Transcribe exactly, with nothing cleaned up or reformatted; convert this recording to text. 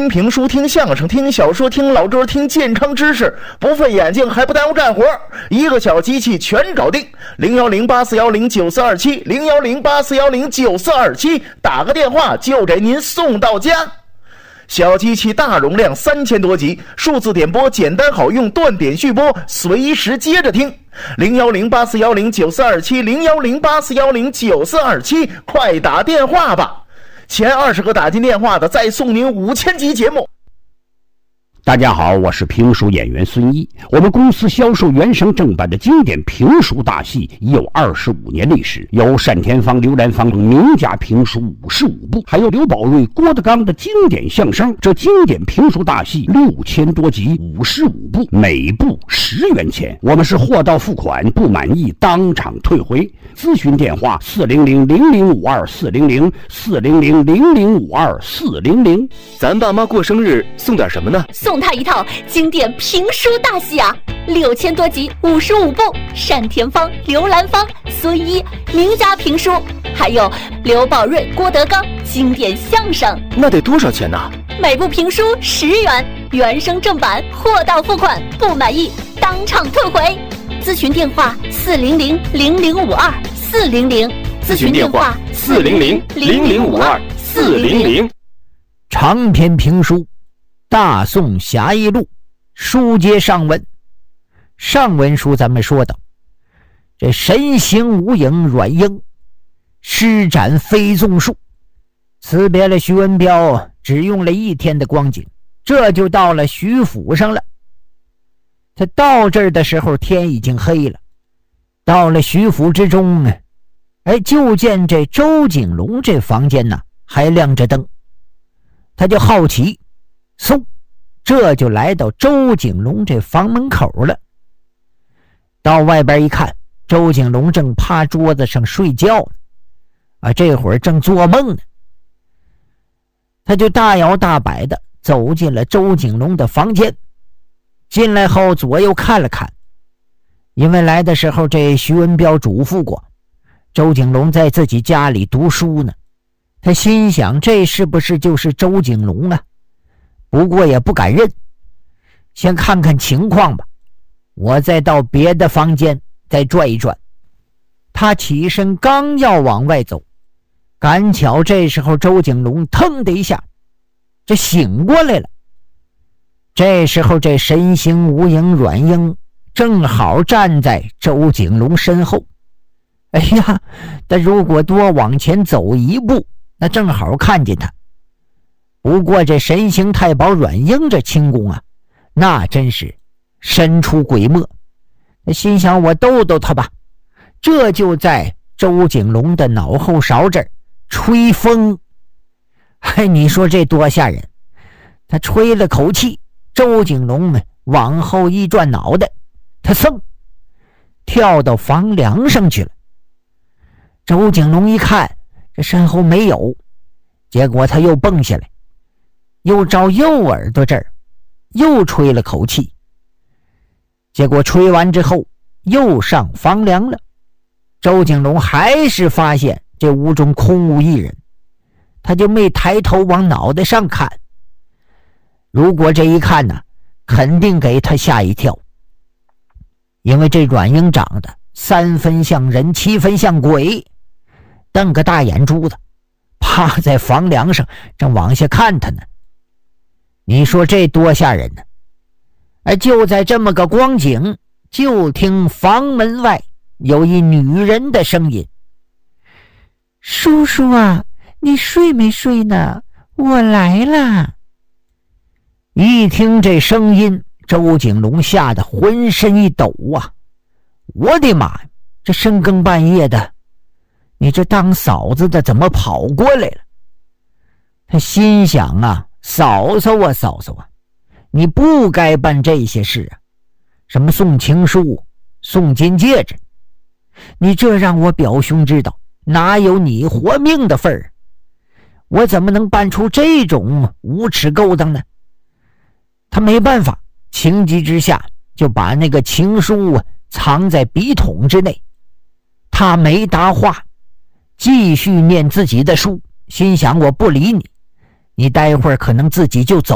听评书，听相声，听小说，听老歌，听健康知识，不费眼睛还不耽误干活，一个小机器全搞定。零幺零八四幺零九四二七，零幺零八四幺零九四二七，打个电话就给您送到家。小机器大容量，三千多集，数字点播简单好用，断点续播，随时接着听。零幺零八四幺零九四二七，零幺零八四幺零九四二七，快打电话吧！前二十个打进电话的，再送您五千集节目。 大家好，我是评书演员孙一。我们公司销售原声正版的经典评书大戏已有二十五年历史，有单田芳、刘兰芳名家评书五十五部，还有刘宝瑞、郭德纲的经典相声。这经典评书大戏六千多集，五十五部，每部十元钱。我们是货到付款，不满意当场退回。咨询电话：四零零零零五二四零零四零零零零五二四零零。 咱爸妈过生日送点什么呢？ 送他一套经典评书大戏啊，六千多集，五十五部，单田芳、刘兰芳、孙一名家评书，还有刘宝瑞、郭德纲经典相声。 那得多少钱呢？ 每部评书十元，原声正版，货到付款，不满意当场退回。咨询电话：四零零零零五二四零零。 咨询电话：四零零零零五二四零零。 长篇评书《大宋侠义录》书接上文。上文书咱们说到，这神行无影阮英施展飞纵术，辞别了徐文彪，只用了一天的光景，这就到了徐府上了。他到这儿的时候天已经黑了，到了徐府之中呢，哎，就见这周景龙这房间呢还亮着灯，他就好奇，嗖，这就来到周景龙这房门口了。到外边一看，周景龙正趴桌子上睡觉呢，啊，这会儿正做梦呢。他就大摇大摆的走进了周景龙的房间，进来后左右看了看，因为来的时候这徐文彪嘱咐过，周景龙在自己家里读书呢。他心想，这是不是就是周景龙啊？不过也不敢认，先看看情况吧，我再到别的房间再转一转。他起身刚要往外走，赶巧这时候周景龙腾的一下这醒过来了。这时候这神行无影阮英正好站在周景龙身后。哎呀，但如果多往前走一步，那正好看见他。不过这神行太保阮英这轻功啊，那真是神出鬼没。他心想，我逗逗他吧，这就在周景龙的脑后勺这儿吹风。哎，你说这多吓人。他吹了口气，周景龙们往后一转脑袋，他嗖跳到房梁上去了。周景龙一看这身后没有，结果他又蹦下来，又照右耳朵这儿又吹了口气，结果吹完之后又上房梁了。周景龙还是发现这屋中空无一人，他就没抬头往脑袋上看。如果这一看呢，肯定给他吓一跳，因为这阮英长得三分像人，七分像鬼，瞪个大眼珠子，趴在房梁上正往下看他呢。你说这多吓人呢！哎，就在这么个光景，就听房门外有一女人的声音：“叔叔啊，你睡没睡呢？我来了。”一听这声音，周景龙吓得浑身一抖啊！我的妈呀，这深更半夜的，你这当嫂子的怎么跑过来了？他心想啊，嫂嫂啊嫂嫂啊，你不该办这些事啊，什么送情书、送金戒指，你这让我表兄知道，哪有你活命的份儿？我怎么能办出这种无耻勾当呢？他没办法，情急之下就把那个情书啊藏在笔筒之内。他没答话，继续念自己的书，心想我不理你，你待会儿可能自己就走